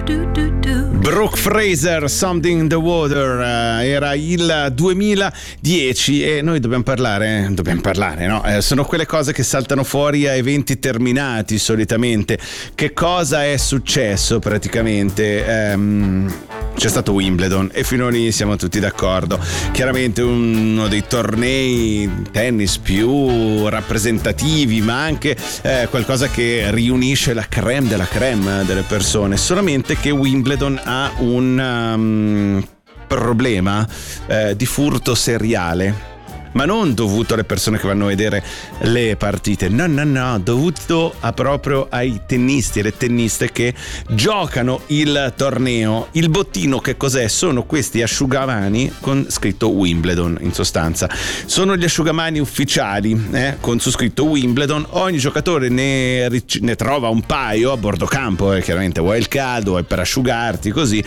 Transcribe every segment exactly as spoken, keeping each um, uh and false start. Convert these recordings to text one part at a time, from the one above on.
Brooke Fraser, Something in the Water, uh, era il duemiladieci e noi dobbiamo parlare, dobbiamo parlare, no? Eh, sono quelle cose che saltano fuori a eventi terminati solitamente. Che cosa è successo praticamente? Um, c'è stato Wimbledon e fino lì siamo tutti d'accordo. Chiaramente uno dei tornei tennis più rappresentativi, ma anche eh, qualcosa che riunisce la crème della crème delle persone. Solamente che Wimbledon ha un um, problema eh, di furto seriale. Ma non dovuto alle persone che vanno a vedere le partite, no no no, dovuto a proprio ai tennisti e le tenniste che giocano il torneo. Il bottino che cos'è? Sono questi asciugamani con scritto Wimbledon, in sostanza. Sono gli asciugamani ufficiali eh, con su scritto Wimbledon. Ogni giocatore ne, ne trova un paio a bordo campo, eh, chiaramente vuoi il caldo, vuoi per asciugarti, così.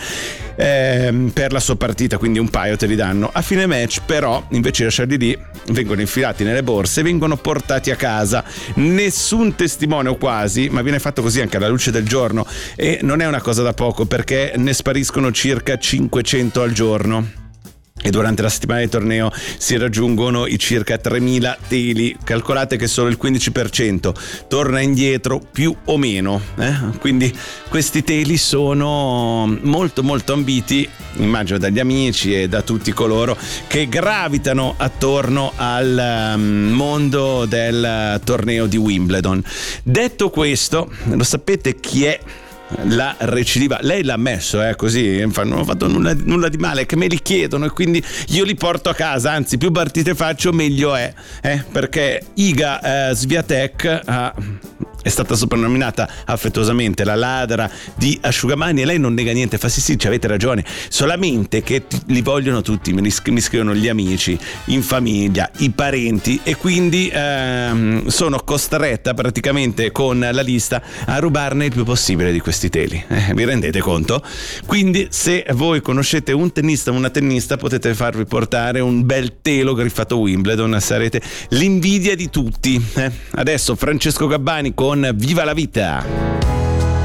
Eh, per la sua partita, quindi un paio te li danno. A fine match però, invece di lasciarli lì, vengono infilati nelle borse e vengono portati a casa. Nessun testimone o quasi, ma viene fatto così anche alla luce del giorno, e non è una cosa da poco, perché ne spariscono circa cinquecento al giorno. E durante la settimana di torneo si raggiungono i circa tremila teli. Calcolate che solo il quindici per cento torna indietro, più o meno, eh? Quindi questi teli sono molto molto ambiti, immagino, dagli amici e da tutti coloro che gravitano attorno al mondo del torneo di Wimbledon. Detto questo, lo sapete chi è la recidiva? Lei l'ha ammesso, eh, così non ho fatto nulla, nulla di male, che me li chiedono e quindi io li porto a casa, anzi più partite faccio meglio è, eh, perché Iga eh, Swiatek ha è stata soprannominata affettuosamente la ladra di asciugamani, e lei non nega niente, fa sì sì, ci avete ragione, solamente che li vogliono tutti, mi, mi scrivono gli amici, in famiglia, i parenti, e quindi ehm, sono costretta praticamente con la lista a rubarne il più possibile di questi teli, eh, vi rendete conto? Quindi se voi conoscete un tennista o una tennista, potete farvi portare un bel telo griffato Wimbledon, sarete l'invidia di tutti, eh. Adesso Francesco Gabbani con Viva la vita.